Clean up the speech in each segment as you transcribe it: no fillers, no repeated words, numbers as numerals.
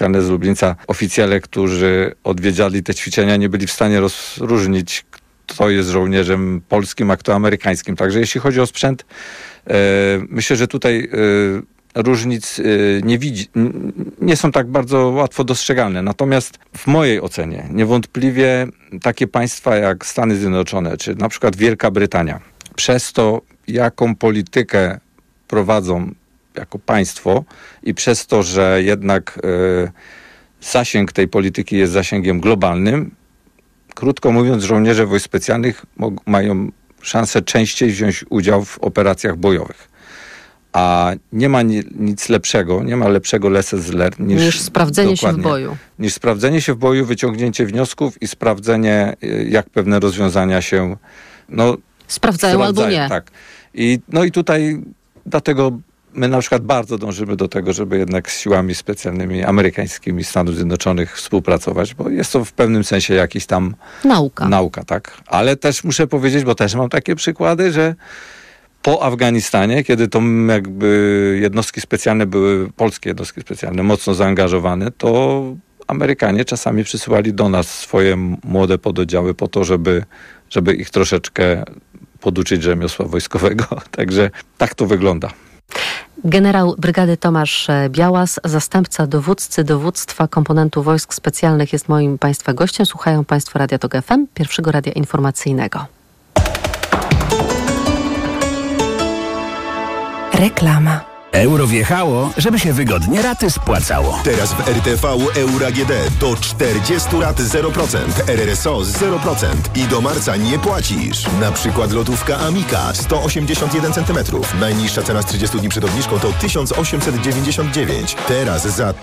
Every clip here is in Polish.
z Lublińca, oficjele, którzy odwiedzali te ćwiczenia, nie byli w stanie rozróżnić, kto jest żołnierzem polskim, a kto amerykańskim. Także jeśli chodzi o sprzęt, myślę, że tutaj różnic nie są tak bardzo łatwo dostrzegalne. Natomiast w mojej ocenie niewątpliwie takie państwa jak Stany Zjednoczone, czy na przykład Wielka Brytania, przez to, jaką politykę prowadzą jako państwo i przez to, że jednak zasięg tej polityki jest zasięgiem globalnym, krótko mówiąc, żołnierze wojsk specjalnych mają szansę częściej wziąć udział w operacjach bojowych. A nie ma nic lepszego, nie ma lepszego laissez niż sprawdzenie się w boju. Niż sprawdzenie się w boju, wyciągnięcie wniosków i sprawdzenie, jak pewne rozwiązania się sprawdzają albo nie. Tak. I tutaj dlatego my na przykład bardzo dążymy do tego, żeby jednak z siłami specjalnymi amerykańskimi Stanów Zjednoczonych współpracować, bo jest to w pewnym sensie jakiś tam nauka, tak. Ale też muszę powiedzieć, bo też mam takie przykłady, że po Afganistanie, kiedy to jakby jednostki specjalne były, polskie jednostki specjalne, mocno zaangażowane, to Amerykanie czasami przysyłali do nas swoje młode pododdziały po to, żeby ich troszeczkę poduczyć rzemiosła wojskowego. Także tak to wygląda. Generał Brygady Tomasz Białas, zastępca dowódcy Dowództwa Komponentu Wojsk Specjalnych, jest moim Państwa gościem. Słuchają Państwo Radia Tok FM, pierwszego radia informacyjnego. Reklama. Euro wjechało, żeby się wygodnie raty spłacało. Teraz w RTV Euro AGD do 40 rat 0%, RRSO 0% i do marca nie płacisz. Na przykład lotówka Amica 181 cm. Najniższa cena z 30 dni przed obniżką to 1899. Teraz za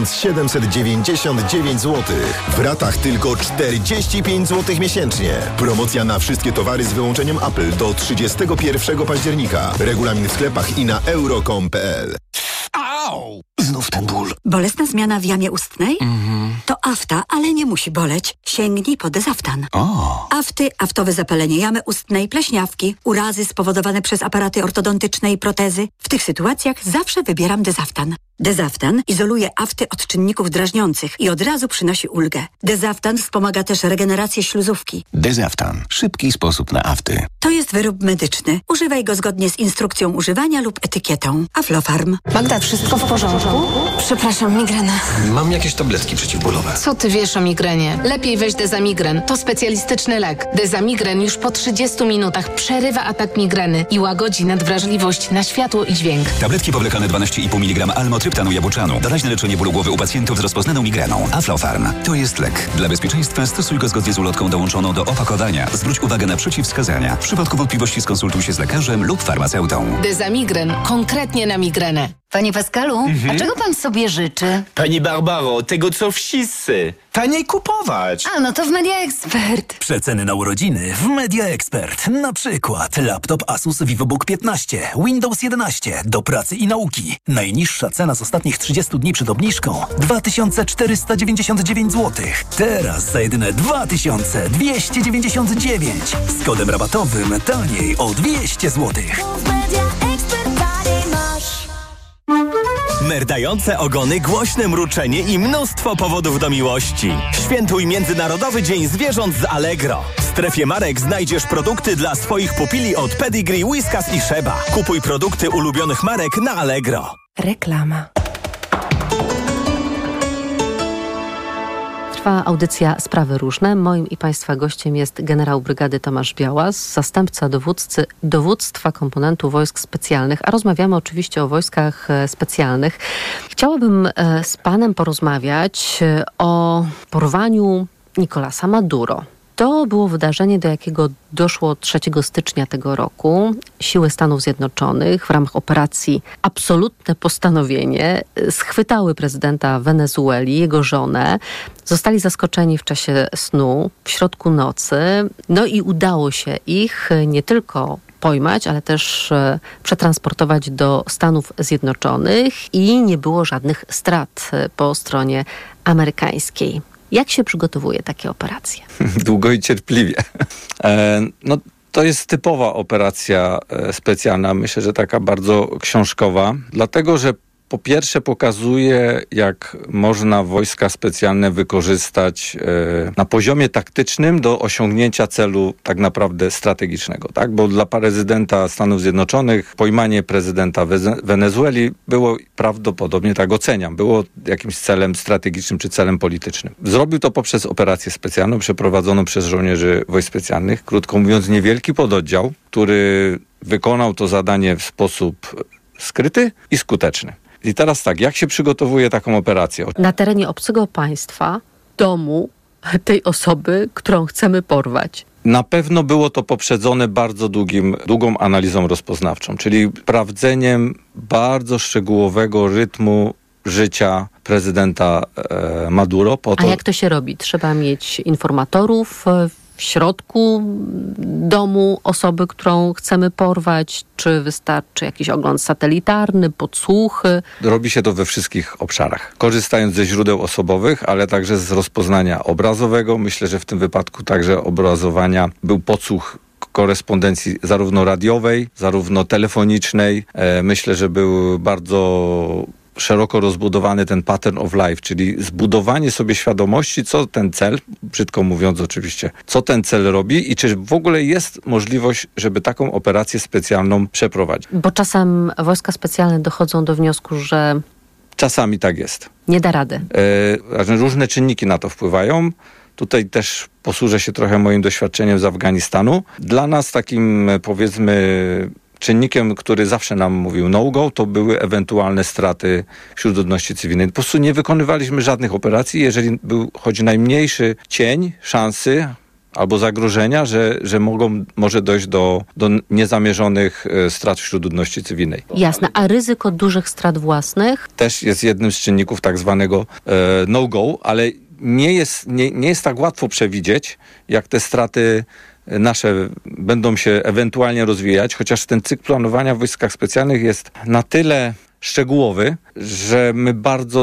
1799 zł. W ratach tylko 45 zł miesięcznie. Promocja na wszystkie towary z wyłączeniem Apple do 31 października. Regulamin w sklepach i na euro.com.pl. Au! Znów ten ból. Bolesna zmiana w jamie ustnej? To afta, ale nie musi boleć. Sięgnij po Dezaftan. Afty, aftowe zapalenie jamy ustnej, pleśniawki, urazy spowodowane przez aparaty ortodontyczne i protezy. W tych sytuacjach zawsze wybieram Dezaftan. Dezaftan izoluje afty od czynników drażniących i od razu przynosi ulgę. Dezaftan wspomaga też regenerację śluzówki. Dezaftan. Szybki sposób na afty. To jest wyrób medyczny. Używaj go zgodnie z instrukcją używania lub etykietą. Aflofarm. Magda, wszystko w porządku? Przepraszam, migrena. Mam jakieś tabletki przeciwbólowe. Co ty wiesz o migrenie? Lepiej weź Dezamigren. To specjalistyczny lek. Dezamigren już po 30 minutach przerywa atak migreny i łagodzi nadwrażliwość na światło i dźwięk. Tabletki powlekane 12,5 mg almotryptanu jabłczanu. Doraźne leczenie bólu głowy u pacjentów z rozpoznaną migreną. Aflofarm. To jest lek. Dla bezpieczeństwa stosuj go zgodnie z ulotką dołączoną do opakowania. Zwróć uwagę na przeciwwskazania. W przypadku wątpliwości skonsultuj się z lekarzem lub farmaceutą. Dezamigren. Konkretnie na migrenę. Panie Pascalu, a czego pan sobie życzy? Pani Barbaro, tego co wszyscy. Taniej kupować. A, no to w Media Expert. Przeceny na urodziny w Media Expert. Na przykład laptop Asus VivoBook 15, Windows 11 do pracy i nauki. Najniższa cena z ostatnich 30 dni przed obniżką 2499 zł. Teraz za jedyne 2299. Z kodem rabatowym taniej o 200 zł. Merdające ogony, głośne mruczenie i mnóstwo powodów do miłości. Świętuj Międzynarodowy Dzień Zwierząt z Allegro. W strefie marek znajdziesz produkty dla swoich pupili od Pedigree, Whiskas i Sheba. Kupuj produkty ulubionych marek na Allegro. Reklama. Trwa audycja Sprawy Różne. Moim i Państwa gościem jest generał Brygady Tomasz Białas, zastępca dowódcy Dowództwa Komponentu Wojsk Specjalnych, a rozmawiamy oczywiście o wojskach specjalnych. Chciałabym z Panem porozmawiać o porwaniu Nicolasa Maduro. To było wydarzenie, do jakiego doszło 3 stycznia tego roku. Siły Stanów Zjednoczonych w ramach operacji Absolutne Postanowienie schwytały prezydenta Wenezueli, jego żonę. Zostali zaskoczeni w czasie snu, w środku nocy. No i udało się ich nie tylko pojmać, ale też przetransportować do Stanów Zjednoczonych i nie było żadnych strat po stronie amerykańskiej. Jak się przygotowuje takie operacje? Długo i cierpliwie. To jest typowa operacja specjalna, myślę, że taka bardzo książkowa, dlatego że po pierwsze pokazuje, jak można wojska specjalne wykorzystać na poziomie taktycznym do osiągnięcia celu tak naprawdę strategicznego, tak? Bo dla prezydenta Stanów Zjednoczonych pojmanie prezydenta Wenezueli było prawdopodobnie, tak oceniam, było jakimś celem strategicznym czy celem politycznym. Zrobił to poprzez operację specjalną przeprowadzoną przez żołnierzy wojsk specjalnych. Krótko mówiąc, niewielki pododdział, który wykonał to zadanie w sposób skryty i skuteczny. I teraz tak, jak się przygotowuje taką operację? Na terenie obcego państwa, domu tej osoby, którą chcemy porwać. Na pewno było to poprzedzone bardzo długą analizą rozpoznawczą, czyli sprawdzeniem bardzo szczegółowego rytmu życia prezydenta Maduro. A jak to się robi? Trzeba mieć informatorów w środku domu osoby, którą chcemy porwać? Czy wystarczy jakiś ogląd satelitarny, podsłuchy? Robi się to we wszystkich obszarach. Korzystając ze źródeł osobowych, ale także z rozpoznania obrazowego. Myślę, że w tym wypadku także obrazowania był podsłuch korespondencji zarówno radiowej, zarówno telefonicznej. Myślę, że był bardzo szeroko rozbudowany ten pattern of life, czyli zbudowanie sobie świadomości, co ten cel, brzydko mówiąc oczywiście, co ten cel robi i czy w ogóle jest możliwość, żeby taką operację specjalną przeprowadzić. Bo czasem wojska specjalne dochodzą do wniosku, że czasami tak jest. Nie da rady. Różne czynniki na to wpływają. Tutaj też posłużę się trochę moim doświadczeniem z Afganistanu. Dla nas takim, powiedzmy, czynnikiem, który zawsze nam mówił no-go, to były ewentualne straty wśród ludności cywilnej. Po prostu nie wykonywaliśmy żadnych operacji, jeżeli był choć najmniejszy cień szansy albo zagrożenia, że może dojść do niezamierzonych strat wśród ludności cywilnej. Jasne, a ryzyko dużych strat własnych? Też jest jednym z czynników tak zwanego no-go, ale nie jest tak łatwo przewidzieć, jak te straty nasze będą się ewentualnie rozwijać, chociaż ten cykl planowania w wojskach specjalnych jest na tyle szczegółowy, że my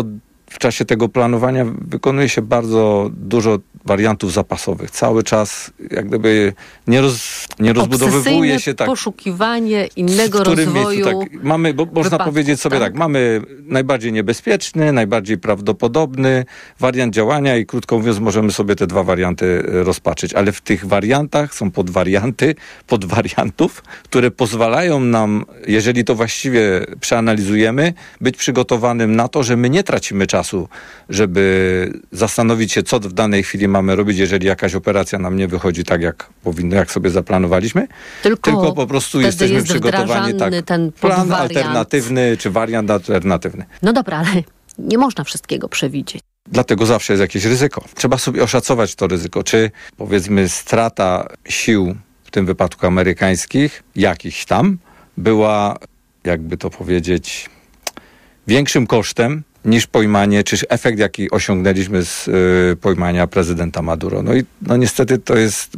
w czasie tego planowania wykonuje się bardzo dużo wariantów zapasowych. Cały czas jak gdyby nie rozbudowywuje się tak. Poszukiwanie innego rozwoju. Miejscu, tak, mamy, bo można powiedzieć sobie tak, mamy najbardziej niebezpieczny, najbardziej prawdopodobny wariant działania i krótko mówiąc możemy sobie te dwa warianty rozpatrzyć, ale w tych wariantach są podwariantów, które pozwalają nam, jeżeli to właściwie przeanalizujemy, być przygotowanym na to, że my nie tracimy czasu, żeby zastanowić się, co w danej chwili mamy robić, jeżeli jakaś operacja nam nie wychodzi tak, jak powinno, jak sobie zaplanowaliśmy. Tylko po prostu jesteśmy przygotowani, ten plan alternatywny, czy wariant alternatywny. No dobra, ale nie można wszystkiego przewidzieć. Dlatego zawsze jest jakieś ryzyko. Trzeba sobie oszacować to ryzyko. Czy powiedzmy strata sił, w tym wypadku amerykańskich, jakichś tam, była, jakby to powiedzieć, większym kosztem niż pojmanie, czy efekt, jaki osiągnęliśmy z pojmania prezydenta Maduro. No i niestety to jest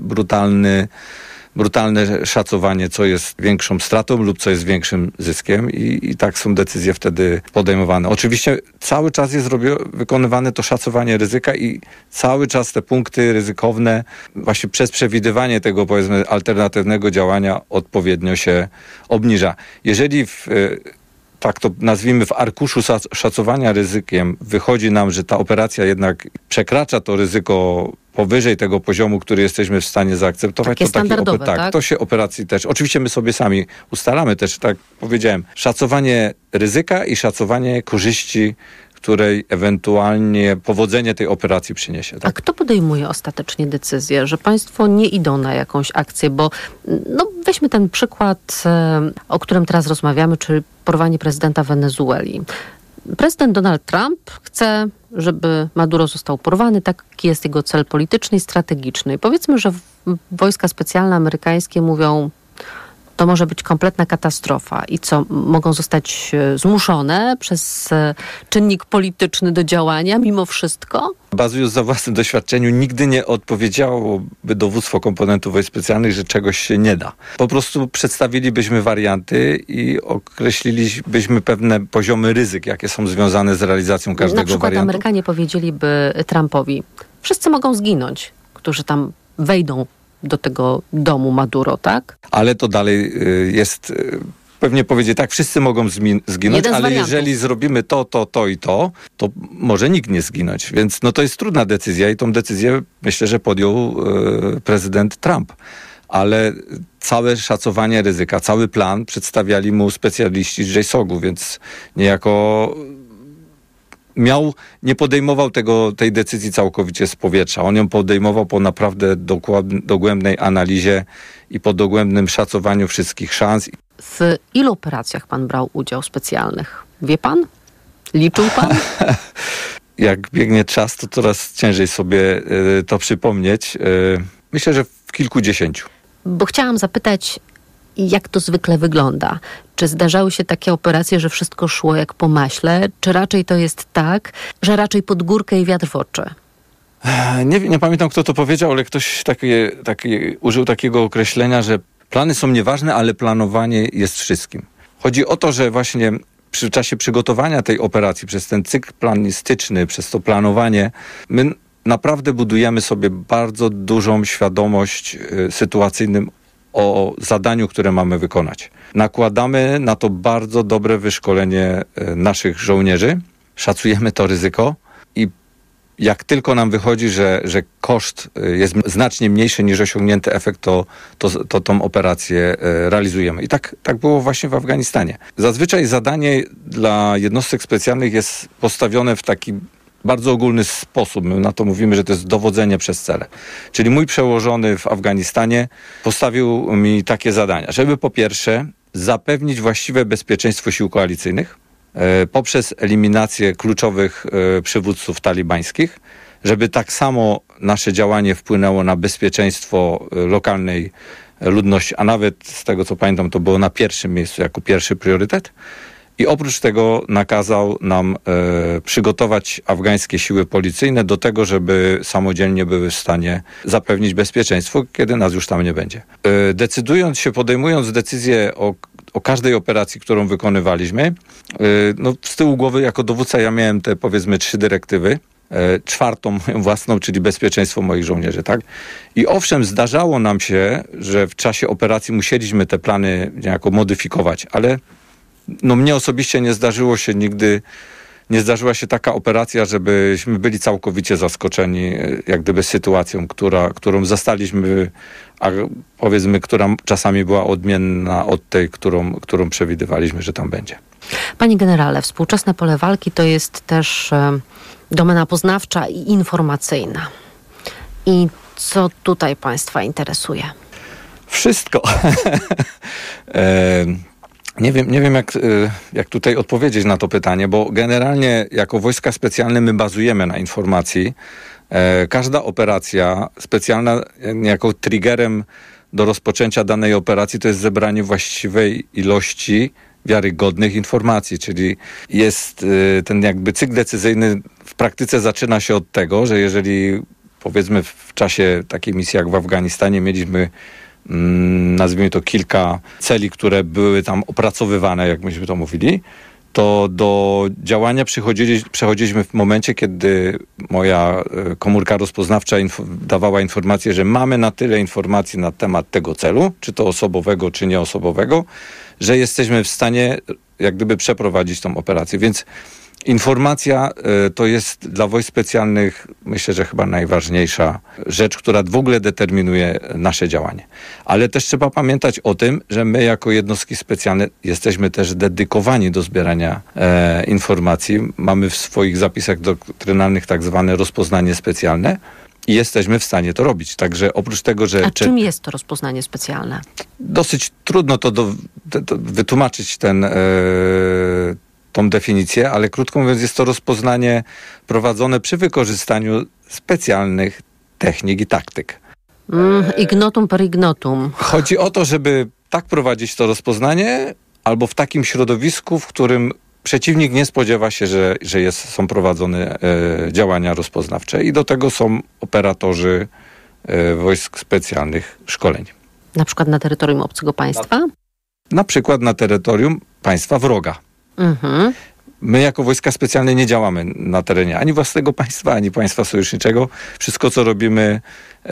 brutalne szacowanie, co jest większą stratą lub co jest większym zyskiem i tak są decyzje wtedy podejmowane. Oczywiście cały czas jest wykonywane to szacowanie ryzyka i cały czas te punkty ryzykowne właśnie przez przewidywanie tego, powiedzmy, alternatywnego działania odpowiednio się obniża. Jeżeli tak to nazwijmy, w arkuszu szacowania ryzykiem wychodzi nam, że ta operacja jednak przekracza to ryzyko powyżej tego poziomu, który jesteśmy w stanie zaakceptować, to się operacji też, oczywiście my sobie sami ustalamy też, tak powiedziałem, szacowanie ryzyka i szacowanie korzyści, której ewentualnie powodzenie tej operacji przyniesie. Tak? A kto podejmuje ostatecznie decyzję, że państwo nie idą na jakąś akcję? Bo weźmy ten przykład, o którym teraz rozmawiamy, czyli porwanie prezydenta Wenezueli. Prezydent Donald Trump chce, żeby Maduro został porwany. Taki jest jego cel polityczny i strategiczny. Powiedzmy, że wojska specjalne amerykańskie mówią, to może być kompletna katastrofa i co, mogą zostać zmuszone przez czynnik polityczny do działania mimo wszystko? Bazując na własnym doświadczeniu, nigdy nie odpowiedziałoby dowództwo komponentów wojsk specjalnych, że czegoś się nie da. Po prostu przedstawilibyśmy warianty i określilibyśmy pewne poziomy ryzyk, jakie są związane z realizacją każdego wariantu. Na przykład Amerykanie powiedzieliby Trumpowi, wszyscy mogą zginąć, którzy tam wejdą do tego domu Maduro, tak? Ale to dalej jest pewnie powiedzieć, tak, wszyscy mogą zginąć, ale jeżeli zrobimy to i to może nikt nie zginąć. Więc to jest trudna decyzja i tą decyzję myślę, że podjął prezydent Trump. Ale całe szacowanie ryzyka, cały plan przedstawiali mu specjaliści z JSOG-u, więc niejako nie podejmował tej decyzji całkowicie z powietrza. On ją podejmował po naprawdę dogłębnej analizie i po dogłębnym szacowaniu wszystkich szans. W ilu operacjach pan brał udział specjalnych? Wie pan? Liczył pan? Jak biegnie czas, to coraz ciężej sobie to przypomnieć. Myślę, że w kilkudziesięciu. Bo chciałam zapytać, jak to zwykle wygląda? Czy zdarzały się takie operacje, że wszystko szło jak po maśle? Czy raczej to jest tak, że raczej pod górkę i wiatr w oczy? Nie pamiętam, kto to powiedział, ale ktoś użył takiego określenia, że plany są nieważne, ale planowanie jest wszystkim. Chodzi o to, że właśnie przy czasie przygotowania tej operacji, przez ten cykl planistyczny, przez to planowanie, my naprawdę budujemy sobie bardzo dużą świadomość sytuacyjną o zadaniu, które mamy wykonać. Nakładamy na to bardzo dobre wyszkolenie naszych żołnierzy, szacujemy to ryzyko i jak tylko nam wychodzi, że koszt jest znacznie mniejszy niż osiągnięty efekt, to tą operację realizujemy. I tak było właśnie w Afganistanie. Zazwyczaj zadanie dla jednostek specjalnych jest postawione w taki bardzo ogólny sposób. My na to mówimy, że to jest dowodzenie przez cele. Czyli mój przełożony w Afganistanie postawił mi takie zadania, żeby po pierwsze zapewnić właściwe bezpieczeństwo sił koalicyjnych poprzez eliminację kluczowych przywódców talibańskich, żeby tak samo nasze działanie wpłynęło na bezpieczeństwo lokalnej ludności, a nawet z tego co pamiętam, to było na pierwszym miejscu jako pierwszy priorytet. I oprócz tego nakazał nam przygotować afgańskie siły policyjne do tego, żeby samodzielnie były w stanie zapewnić bezpieczeństwo, kiedy nas już tam nie będzie. Podejmując decyzję o każdej operacji, którą wykonywaliśmy, z tyłu głowy jako dowódca ja miałem te powiedzmy 3 dyrektywy. 4 moją własną, czyli bezpieczeństwo moich żołnierzy, tak? I owszem, zdarzało nam się, że w czasie operacji musieliśmy te plany niejako modyfikować, ale mnie osobiście nie zdarzyła się taka operacja, żebyśmy byli całkowicie zaskoczeni jak gdyby sytuacją, którą zastaliśmy, a powiedzmy, która czasami była odmienna od tej, którą przewidywaliśmy, że tam będzie. Panie generale, współczesne pole walki to jest też domena poznawcza i informacyjna. I co tutaj państwa interesuje? Wszystko. Nie wiem jak tutaj odpowiedzieć na to pytanie, bo generalnie jako wojska specjalne my bazujemy na informacji. Każda operacja specjalna jako triggerem do rozpoczęcia danej operacji to jest zebranie właściwej ilości wiarygodnych informacji, czyli jest ten jakby cykl decyzyjny w praktyce zaczyna się od tego, że jeżeli powiedzmy w czasie takiej misji jak w Afganistanie mieliśmy nazwijmy to kilka celi, które były tam opracowywane, jak myśmy to mówili, to do działania przechodziliśmy w momencie, kiedy moja komórka rozpoznawcza dawała informację, że mamy na tyle informacji na temat tego celu, czy to osobowego, czy nieosobowego, że jesteśmy w stanie jak gdyby przeprowadzić tą operację. Więc informacja to jest dla wojsk specjalnych, myślę, że chyba najważniejsza rzecz, która w ogóle determinuje nasze działanie. Ale też trzeba pamiętać o tym, że my jako jednostki specjalne jesteśmy też dedykowani do zbierania informacji. Mamy w swoich zapisach doktrynalnych tak zwane rozpoznanie specjalne i jesteśmy w stanie to robić. Także oprócz tego, że... A czym jest to rozpoznanie specjalne? Dosyć trudno to wytłumaczyć tą definicję, ale krótko mówiąc jest to rozpoznanie prowadzone przy wykorzystaniu specjalnych technik i taktyk. Ignotum per ignotum. Chodzi o to, żeby tak prowadzić to rozpoznanie albo w takim środowisku, w którym przeciwnik nie spodziewa się, że są prowadzone działania rozpoznawcze i do tego są operatorzy wojsk specjalnych szkoleń. Na przykład na terytorium obcego państwa? Na przykład na terytorium państwa wroga. My jako Wojska Specjalne nie działamy na terenie ani własnego państwa, ani państwa sojuszniczego. Wszystko, co robimy,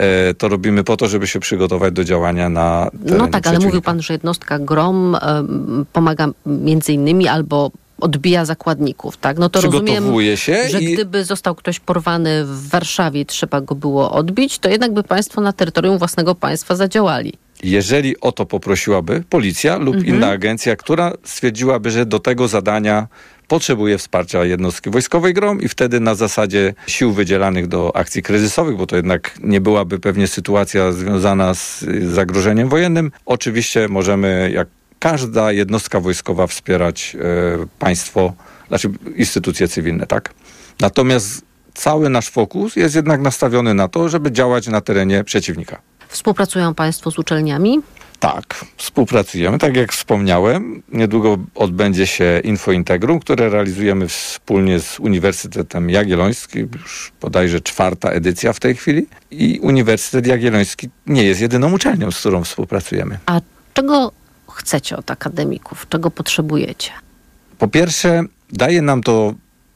to robimy po to, żeby się przygotować do działania na terenie No tak, ale mówił pan, że jednostka GROM pomaga między innymi albo odbija zakładników, tak? No to rozumiem, że gdyby został ktoś porwany w Warszawie i trzeba go było odbić, to jednak by państwo na terytorium własnego państwa zadziałali. Jeżeli o to poprosiłaby policja lub inna agencja, która stwierdziłaby, że do tego zadania potrzebuje wsparcia jednostki wojskowej GROM i wtedy na zasadzie sił wydzielanych do akcji kryzysowych, bo to jednak nie byłaby pewnie sytuacja związana z zagrożeniem wojennym, oczywiście możemy, jak każda jednostka wojskowa, wspierać państwo, znaczy instytucje cywilne, tak? Natomiast cały nasz fokus jest jednak nastawiony na to, żeby działać na terenie przeciwnika. Współpracują państwo z uczelniami? Tak, współpracujemy. Tak jak wspomniałem, niedługo odbędzie się Infointegrum, które realizujemy wspólnie z Uniwersytetem Jagiellońskim, już bodajże 4. edycja w tej chwili. I Uniwersytet Jagielloński nie jest jedyną uczelnią, z którą współpracujemy. A czego chcecie od akademików? Czego potrzebujecie? Po pierwsze, daje nam to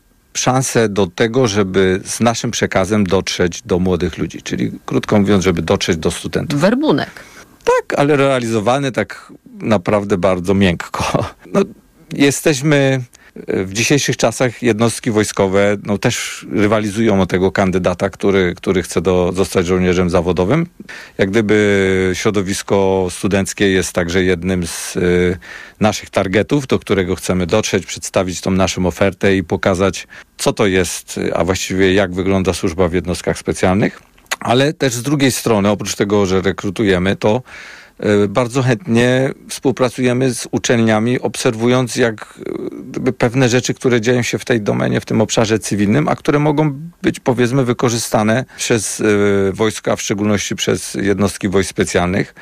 szansę do tego, żeby z naszym przekazem dotrzeć do młodych ludzi. Czyli krótko mówiąc, żeby dotrzeć do studentów. Werbunek. Tak, ale realizowany tak naprawdę bardzo miękko. No, jesteśmy w dzisiejszych czasach, jednostki wojskowe też rywalizują o tego kandydata, który chce zostać żołnierzem zawodowym. Jak gdyby środowisko studenckie jest także jednym z naszych targetów, do którego chcemy dotrzeć, przedstawić tą naszą ofertę i pokazać, co to jest, a właściwie jak wygląda służba w jednostkach specjalnych. Ale też z drugiej strony, oprócz tego, że rekrutujemy, to bardzo chętnie współpracujemy z uczelniami, obserwując jak pewne rzeczy, które dzieją się w tej domenie, w tym obszarze cywilnym, a które mogą być, powiedzmy, wykorzystane przez wojska, w szczególności przez jednostki wojsk specjalnych.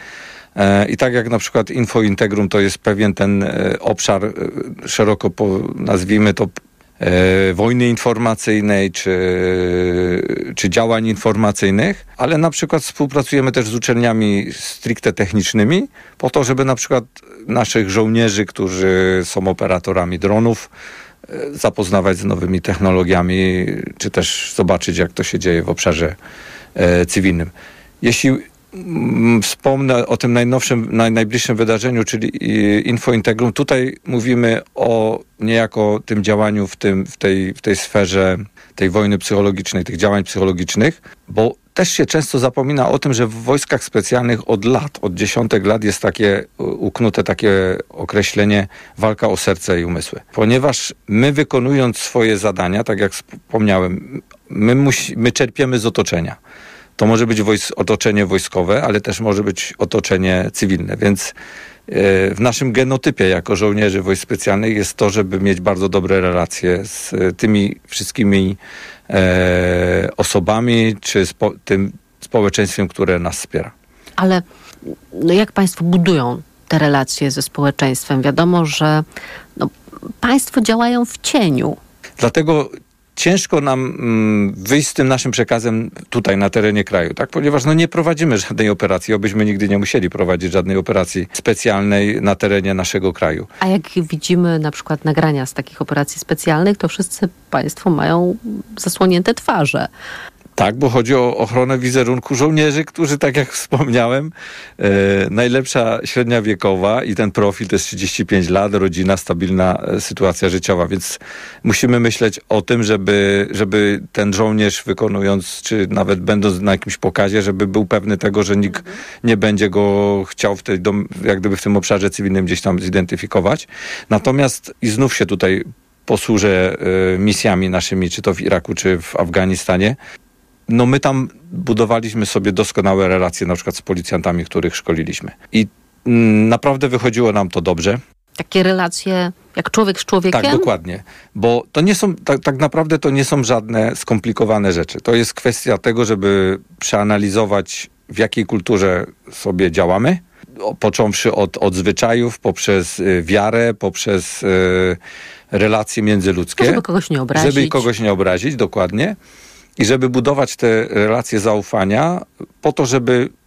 I tak jak na przykład Infointegrum to jest pewien ten obszar szeroko, nazwijmy to, wojny informacyjnej czy działań informacyjnych, ale na przykład współpracujemy też z uczelniami stricte technicznymi po to, żeby na przykład naszych żołnierzy, którzy są operatorami dronów, zapoznawać z nowymi technologiami, czy też zobaczyć, jak to się dzieje w obszarze cywilnym. Jeśli wspomnę o tym najbliższym wydarzeniu, czyli Infointegrum. Tutaj mówimy o niejako tym działaniu w tej sferze tej wojny psychologicznej, tych działań psychologicznych, bo też się często zapomina o tym, że w wojskach specjalnych od dziesiątek lat jest uknute takie określenie walka o serce i umysły. Ponieważ my, wykonując swoje zadania, tak jak wspomniałem, my czerpiemy z otoczenia. To może być otoczenie wojskowe, ale też może być otoczenie cywilne, więc w naszym genotypie jako żołnierzy wojsk specjalnych jest to, żeby mieć bardzo dobre relacje z tymi wszystkimi osobami, czy z tym społeczeństwem, które nas wspiera. Ale jak państwo budują te relacje ze społeczeństwem? Wiadomo, że państwo działają w cieniu. Dlatego ciężko nam wyjść z tym naszym przekazem tutaj na terenie kraju, tak? Ponieważ nie prowadzimy żadnej operacji, obyśmy nigdy nie musieli prowadzić żadnej operacji specjalnej na terenie naszego kraju. A jak widzimy na przykład nagrania z takich operacji specjalnych, to wszyscy państwo mają zasłonięte twarze. Tak, bo chodzi o ochronę wizerunku żołnierzy, którzy, tak jak wspomniałem, najlepsza średnia wiekowa i ten profil to jest 35 lat, rodzina, stabilna sytuacja życiowa, więc musimy myśleć o tym, żeby ten żołnierz wykonując, czy nawet będąc na jakimś pokazie, żeby był pewny tego, że nikt nie będzie go chciał jak gdyby w tym obszarze cywilnym gdzieś tam zidentyfikować. Natomiast i znów się tutaj posłużę misjami naszymi, czy to w Iraku, czy w Afganistanie. My tam budowaliśmy sobie doskonałe relacje na przykład z policjantami, których szkoliliśmy. I naprawdę wychodziło nam to dobrze. Takie relacje jak człowiek z człowiekiem? Tak, dokładnie. Bo to nie są, tak naprawdę to nie są żadne skomplikowane rzeczy. To jest kwestia tego, żeby przeanalizować, w jakiej kulturze sobie działamy, począwszy od zwyczajów, poprzez wiarę, poprzez relacje międzyludzkie. Żeby kogoś nie obrazić. Żeby kogoś nie obrazić, dokładnie. I żeby budować te relacje zaufania po to, żeby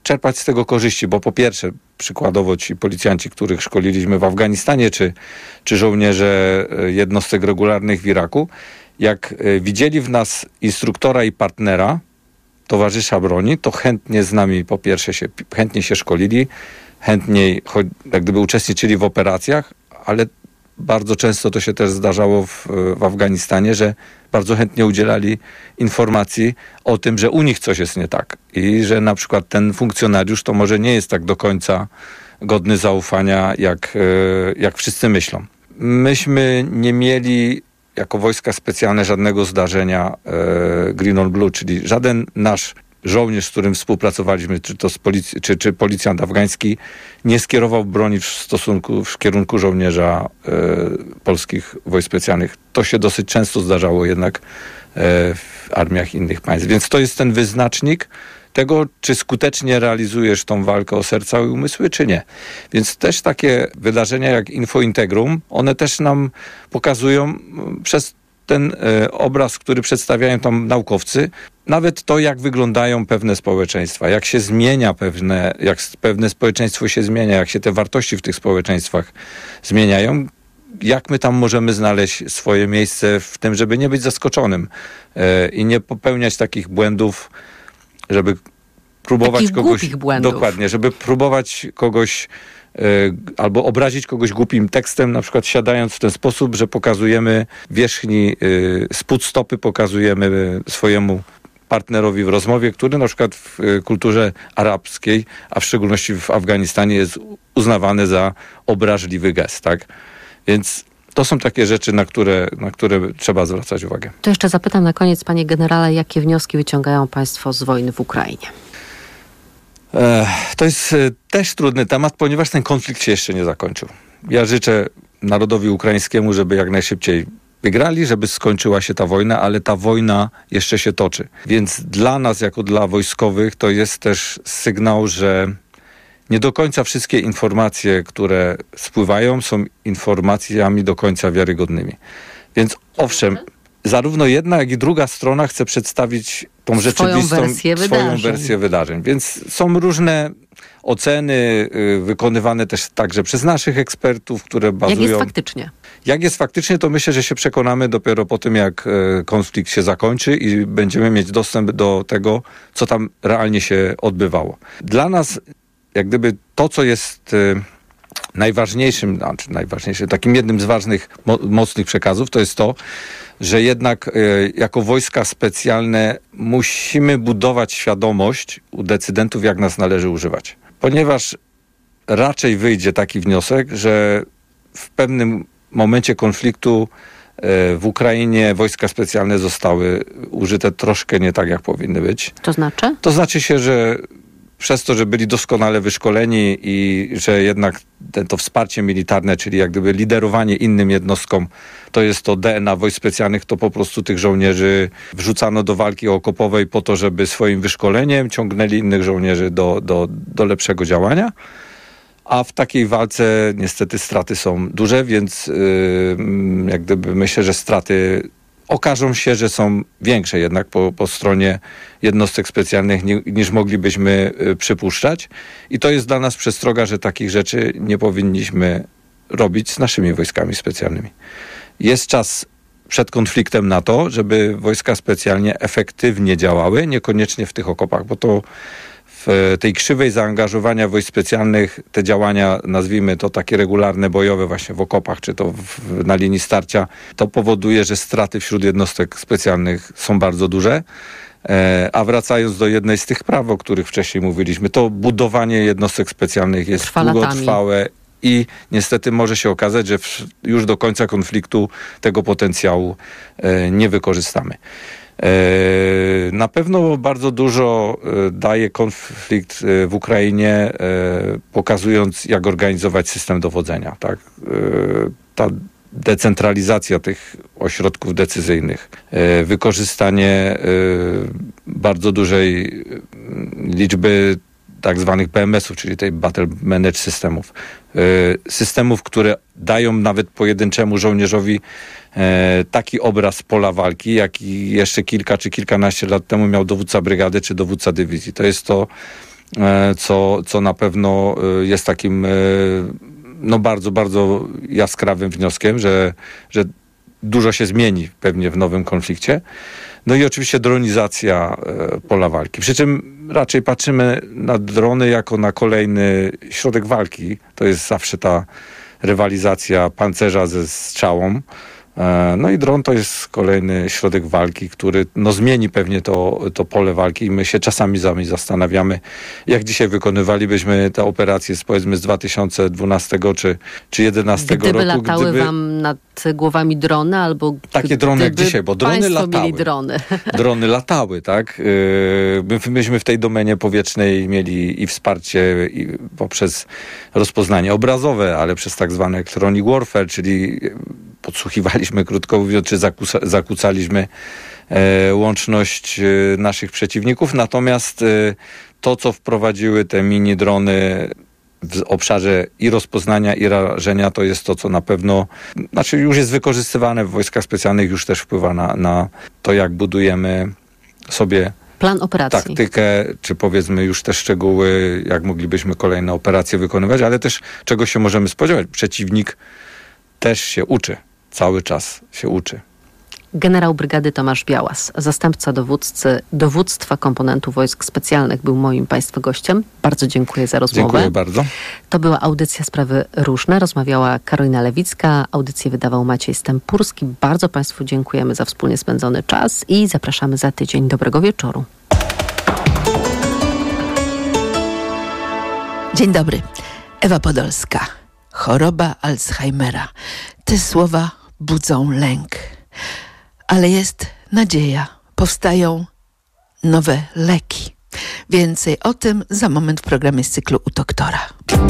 czerpać z tego korzyści, bo po pierwsze, przykładowo ci policjanci, których szkoliliśmy w Afganistanie, czy żołnierze jednostek regularnych w Iraku, jak widzieli w nas instruktora i partnera, towarzysza broni, to chętnie z nami po pierwsze chętnie się szkolili, chętniej jak gdyby uczestniczyli w operacjach, ale bardzo często to się też zdarzało w Afganistanie, że bardzo chętnie udzielali informacji o tym, że u nich coś jest nie tak i że na przykład ten funkcjonariusz to może nie jest tak do końca godny zaufania, jak wszyscy myślą. Myśmy nie mieli jako wojska specjalne żadnego zdarzenia Green on Blue, czyli żaden nasz żołnierz, z którym współpracowaliśmy, czy to z policji, czy policjant afgański, nie skierował broni w kierunku żołnierza polskich wojsk specjalnych. To się dosyć często zdarzało jednak w armiach innych państw. Więc to jest ten wyznacznik tego, czy skutecznie realizujesz tą walkę o serca i umysły, czy nie. Więc też takie wydarzenia jak Info Integrum, one też nam pokazują przez ten obraz, który przedstawiają tam naukowcy, nawet to, jak wyglądają pewne społeczeństwa, jak się zmienia jak pewne społeczeństwo się zmienia, jak się te wartości w tych społeczeństwach zmieniają, jak my tam możemy znaleźć swoje miejsce w tym, żeby nie być zaskoczonym i nie popełniać takich błędów, żeby próbować takich głupich błędów. Dokładnie, żeby próbować kogoś albo obrazić kogoś głupim tekstem, na przykład siadając w ten sposób, że pokazujemy wierzchni spód stopy, pokazujemy swojemu partnerowi w rozmowie, który na przykład w kulturze arabskiej, a w szczególności w Afganistanie jest uznawany za obraźliwy gest, tak? Więc to są takie rzeczy, na które trzeba zwracać uwagę. To jeszcze zapytam na koniec, panie generale, jakie wnioski wyciągają państwo z wojny w Ukrainie? To jest też trudny temat, ponieważ ten konflikt się jeszcze nie zakończył. Ja życzę narodowi ukraińskiemu, żeby jak najszybciej wygrali, żeby skończyła się ta wojna, ale ta wojna jeszcze się toczy. Więc dla nas, jako dla wojskowych, to jest też sygnał, że nie do końca wszystkie informacje, które spływają, są informacjami do końca wiarygodnymi. Więc owszem, zarówno jedna, jak i druga strona chce przedstawić tą rzeczywistą swoją wersję wydarzeń. Więc są różne oceny wykonywane też także przez naszych ekspertów, które bazują... Jak jest faktycznie? Jak jest faktycznie, to myślę, że się przekonamy dopiero po tym, jak konflikt się zakończy i będziemy mieć dostęp do tego, co tam realnie się odbywało. Dla nas, jak gdyby to, co jest najważniejszym, takim jednym z ważnych, mocnych przekazów, to jest to, że jednak jako wojska specjalne musimy budować świadomość u decydentów, jak nas należy używać. Ponieważ raczej wyjdzie taki wniosek, że w pewnym momencie konfliktu w Ukrainie wojska specjalne zostały użyte troszkę nie tak, jak powinny być. To znaczy? To znaczy się, że przez to, że byli doskonale wyszkoleni i że jednak to wsparcie militarne, czyli jak gdyby liderowanie innym jednostkom, to jest to DNA wojsk specjalnych, to po prostu tych żołnierzy wrzucano do walki okopowej po to, żeby swoim wyszkoleniem ciągnęli innych żołnierzy do lepszego działania. A w takiej walce niestety straty są duże, więc jak gdyby myślę, że straty okażą się, że są większe jednak po stronie jednostek specjalnych niż moglibyśmy przypuszczać. I to jest dla nas przestroga, że takich rzeczy nie powinniśmy robić z naszymi wojskami specjalnymi. Jest czas przed konfliktem na to, żeby wojska specjalnie efektywnie działały, niekoniecznie w tych okopach, bo to w tej krzywej zaangażowania wojsk specjalnych te działania, nazwijmy to takie regularne, bojowe właśnie w okopach, czy to na linii starcia, to powoduje, że straty wśród jednostek specjalnych są bardzo duże. A wracając do jednej z tych praw, o których wcześniej mówiliśmy, to budowanie jednostek specjalnych jest długotrwałe i niestety może się okazać, że już do końca konfliktu tego potencjału nie wykorzystamy. Na pewno bardzo dużo daje konflikt w Ukrainie, pokazując, jak organizować system dowodzenia. Tak? Ta decentralizacja tych ośrodków decyzyjnych, wykorzystanie bardzo dużej liczby tak zwanych BMS-ów, czyli tej Battle Managed systemów, które dają nawet pojedynczemu żołnierzowi taki obraz pola walki, jaki jeszcze kilka czy kilkanaście lat temu miał dowódca brygady czy dowódca dywizji. To jest to co na pewno jest takim bardzo, bardzo jaskrawym wnioskiem, że dużo się zmieni pewnie w nowym konflikcie. No i oczywiście dronizacja pola walki. Przy czym raczej patrzymy na drony jako na kolejny środek walki. To jest zawsze ta rywalizacja pancerza ze strzałą. No i dron to jest kolejny środek walki, który zmieni pewnie to pole walki i my się czasami zastanawiamy, jak dzisiaj wykonywalibyśmy te operacje powiedzmy z 2012 czy 2011 roku. Gdyby latały wam nad głowami drony albo takie drony jak dzisiaj, bo drony latały. Mieli drony. Drony latały, tak? Myśmy w tej domenie powietrznej mieli i wsparcie poprzez rozpoznanie obrazowe, ale przez tak zwany electronic warfare, czyli podsłuchiwaliśmy, krótko mówiąc, czy zakłócaliśmy łączność naszych przeciwników. Natomiast to, co wprowadziły te mini drony w obszarze i rozpoznania, i rażenia, to jest to, co na pewno, już jest wykorzystywane w wojskach specjalnych, już też wpływa na to, jak budujemy sobie plan operacji. Taktykę, czy powiedzmy już te szczegóły, jak moglibyśmy kolejne operacje wykonywać, ale też czego się możemy spodziewać. Przeciwnik też się uczy. Cały czas się uczy. Generał brygady Tomasz Białas, zastępca dowódcy Dowództwa Komponentu Wojsk Specjalnych, był moim państwa gościem. Bardzo dziękuję za rozmowę. Dziękuję bardzo. To była audycja Sprawy Różne. Rozmawiała Karolina Lewicka. Audycję wydawał Maciej Stępurski. Bardzo państwu dziękujemy za wspólnie spędzony czas i zapraszamy za tydzień. Dobrego wieczoru. Dzień dobry. Ewa Podolska. Choroba Alzheimera. Te słowa budzą lęk. Ale jest nadzieja. Powstają nowe leki. Więcej o tym za moment w programie z cyklu U Doktora.